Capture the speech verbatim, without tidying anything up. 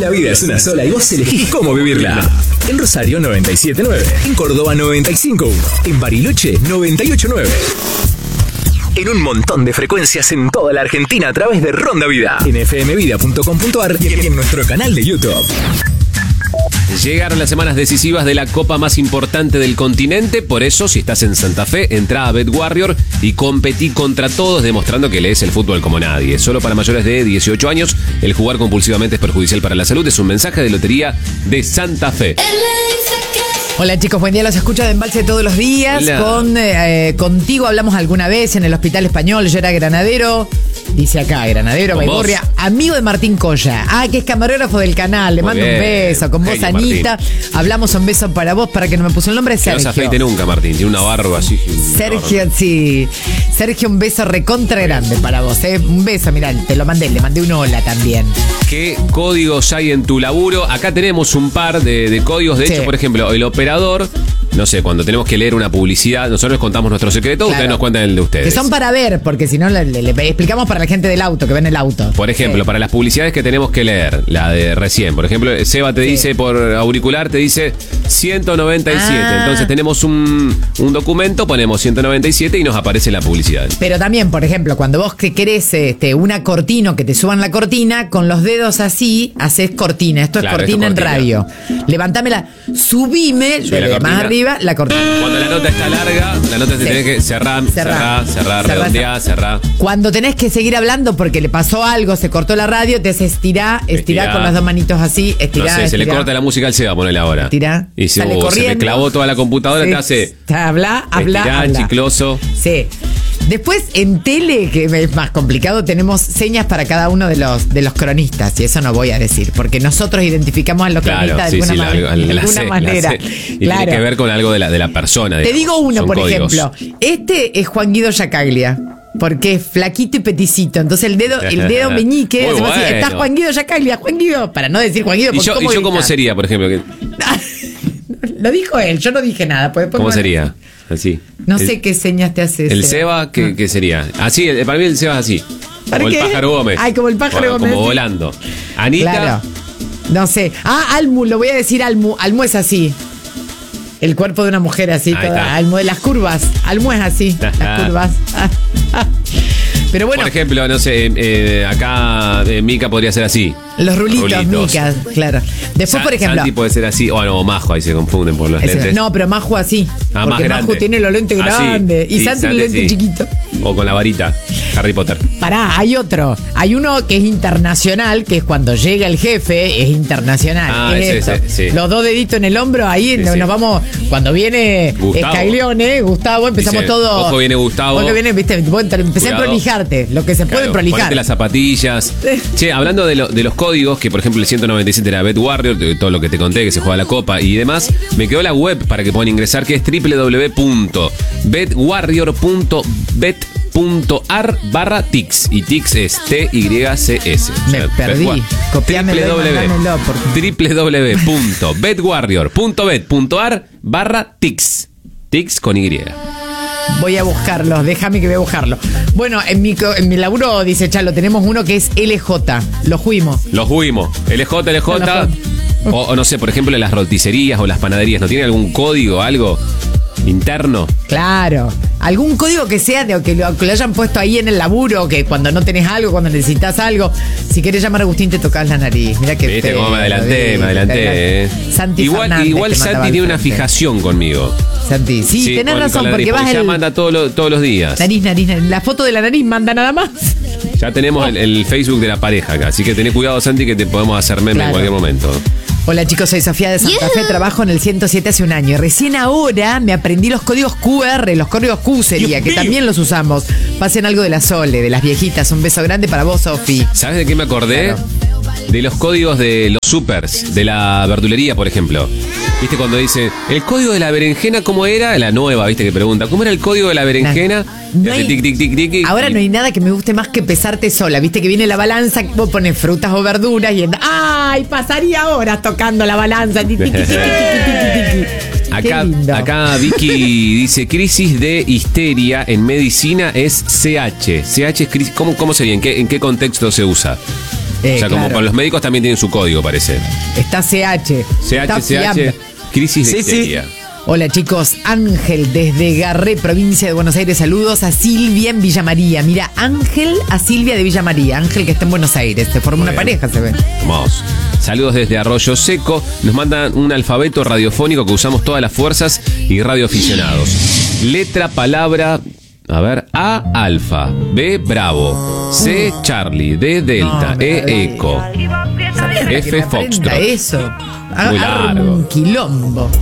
La vida es una sola y vos elegís cómo vivirla. En Rosario noventa y siete punto nueve, en Córdoba noventa y cinco punto uno, en Bariloche noventa y ocho punto nueve. En un montón de frecuencias en toda la Argentina a través de Ronda Vida, en f m vida punto com punto a r y en nuestro canal de YouTube. Llegaron las semanas decisivas de la copa más importante del continente, por eso si estás en Santa Fe, entrá a BetWarrior y competí contra todos, demostrando que lees el fútbol como nadie. Solo para mayores de dieciocho años, el jugar compulsivamente es perjudicial para la salud. Es un mensaje de Lotería de Santa Fe. Hola chicos, buen día, los escucho de Embalse todos los días. Hola. Con eh, Contigo hablamos alguna vez en el Hospital Español, yo era granadero. Dice acá, Granadero, ¿Con Baigorria, vos? amigo de Martín Colla. Ah, que es camarógrafo del canal. Le Muy mando bien. un beso. Con vos, Genio, Anita. Martín. Hablamos un beso para vos, para que no me puso el nombre, Que no Sergio. se afeite nunca, Martín. Tiene una barba así. una Sergio, barba. sí. Sergio, un beso recontra grande para vos, ¿eh? Un beso, mirá, te lo mandé, le mandé un hola también. ¿Qué códigos hay en tu laburo? Acá tenemos un par de, de códigos. De Sí. hecho, por ejemplo, el operador, no sé, cuando tenemos que leer una publicidad, nosotros les contamos nuestro secreto, Claro. ustedes nos cuentan el de ustedes. Que son para ver, porque si no le, le- le explicamos para la gente del auto, que ven el auto. Por ejemplo, Sí. para las publicidades que tenemos que leer, la de recién. Por ejemplo, Seba te Sí. dice por auricular, te dice ciento noventa y siete. Ah. Entonces tenemos un, un documento, ponemos ciento noventa y siete y nos aparece la publicidad. Pero también, por ejemplo, cuando vos que querés este, una cortina o que te suban la cortina, con los dedos así, haces cortina. Esto Claro, es cortina esto en es radio. Levantámela, subime, Subí la desde más cortina. arriba, la cortina. Cuando la nota está larga, la nota se Sí. tiene que cerrar, cerrar, Cerrar. cerrar, Cerrar, redondear, cerrar. Cuando tenés que seguir hablando porque le pasó algo, se cortó la radio, te hace estirar, estirar Estirá. con las dos manitos así, No estirar. sé, se le estirar. corta la música al Seba, ponele ahora. Estirá, Y se, sale uh, se me corriendo. clavó toda la computadora, Sí. te hace Habla, habla, estirar, habla. chicloso. Sí. Después, en tele, que es más complicado, tenemos señas para cada uno de los de los cronistas, y eso no voy a decir, porque nosotros identificamos a los Claro, cronistas sí, de sí, alguna, la, man- la- de la alguna sé, la manera. sé. Y Claro. tiene que ver con algo de la, de la persona. Te digamos. digo uno, Son por códigos. ejemplo. Este es Juan Guido Yacaglia. Porque es flaquito y peticito. Entonces el dedo, el dedo meñique. Muy se va así, bueno. está Juan Guido Yacaglia, Juan Guido. Para no decir Juan Guido. ¿Y porque yo, y yo cómo grita? sería, por ejemplo? que- Lo dijo él, yo no dije nada. pues después ¿Cómo me- sería? Así. No El- sé qué señas te hace. El ese. Seba, ¿qué, qué sería? Así, el- para mí el Seba es así. ¿Para Como qué? el pájaro Gómez. Ay, como el pájaro Bueno, Gómez, Como sí. volando. Anita. Claro. No sé. Ah, Almu, lo voy a decir Almu. Almu es así. El cuerpo de una mujer así, Ahí toda. está. Almu de las curvas. Almu es así, las curvas. Pero bueno, Por ejemplo, no sé, eh, acá eh, Mica podría ser así. los rulitos, rulitos. Mica, claro. Después, Sa- por ejemplo. Santi puede ser así. Bueno, o Majo, ahí se confunden por los ese- lentes. no, pero Majo así. Ah, porque más grande. Majo tiene los lentes Así. grandes. Y Sí, Santi los lentes sí. chiquitos. O con la varita. Harry Potter. Pará, hay otro. Hay uno que es internacional, que es cuando llega el jefe, es internacional. Ah, es ese, esto. ese, sí. Los dos deditos en el hombro, ahí Sí, nos, sí. nos vamos. Cuando viene Gustavo. Escaglione, Gustavo, empezamos Dice, todos. ojo, viene Gustavo. Ojo, viene, viste, empecé Cuidado. a prolijarte. Lo que se puede Claro, prolijar. ponete las zapatillas. Sí. Che, hablando de, lo- de los códigos, que por ejemplo el ciento noventa y siete era BetWarrior, de todo lo que te conté, que se juega la copa y demás, me quedó la web para que puedan ingresar, que es doble u doble u doble u punto betwarrior punto bet punto ar barra tics. Y tics es T Y C S. O Me perdí. Betwar- Copiámelo y mandámelo, porque- doble u doble u doble u punto betwarrior punto bet punto ar barra tics. Tics con Y. Voy a buscarlo, déjame que voy a buscarlo. Bueno, en mi, co- en mi laburo, dice Chalo, tenemos uno que es L J. Lo fuimos. Los fuimos. L J, L J. O, o no sé, por ejemplo, las roticerías o las panaderías, ¿no tiene algún código, algo interno? Claro. Algún código que sea de que lo, que lo hayan puesto ahí en el laburo, que cuando no tenés algo, cuando necesitas algo, si querés llamar a Agustín te tocas la nariz. Mira que Viste cómo me adelanté, me adelanté, eh. Santi Igual, Fernández igual te mataba Santi al tiene una frente. fijación conmigo. Santi, sí, tenés con- razón, con la porque nariz, vas ya el manda todo lo- todos los días. nariz, nariz, nariz. La foto de la nariz manda nada más. Ya tenemos el, el Facebook de la pareja acá, así que tené cuidado, Santi, que te podemos hacer meme Claro. en cualquier momento. Hola chicos, soy Sofía de Santa Fe, trabajo en el ciento siete hace un año. Recién ahora me aprendí los códigos Q R, los códigos Q sería, que también los usamos. Pasen algo de la Sole, de las viejitas. Un beso grande para vos, Sofi. ¿Sabes de qué me acordé? Claro. De los códigos de los supers, de la verdulería, por ejemplo. ¿Viste cuando dice, el código de la berenjena, cómo era? La nueva, ¿viste? Que pregunta, ¿cómo era el código de la berenjena? No Y hace hay- tic, tic, tic, tic, y- Ahora no hay nada que me guste más que pesarte sola. Viste que viene la balanza, vos pones frutas o verduras y en- ¡ay! Pasaría horas tocando la balanza. Ti, ti, ti, ti, ti, ti, ti, ti. Qué Acá, lindo. acá Vicky dice, crisis de histeria en medicina es C H. C H es crisis, ¿cómo, cómo sería? ¿En qué, en qué contexto se usa? Eh, o sea, como claro. con los médicos también tienen su código, parece. Está C H. C H, está C H, FIAB. crisis de Sí, sí. histeria. Hola chicos, Ángel desde Garré, provincia de Buenos Aires, saludos a Silvia en Villa María. Mira, Ángel a Silvia de Villa María, Ángel que está en Buenos Aires, se forma Muy una bien. pareja, se ve. Vamos. Saludos desde Arroyo Seco. Nos mandan un alfabeto radiofónico que usamos todas las fuerzas y radioaficionados. Letra, palabra, a ver, A, alfa, B, bravo, C, Charlie, D, delta, No, me E, perdí. eco, Que F, me aprenda foxtrot. eso. Muy Arma largo. un quilombo.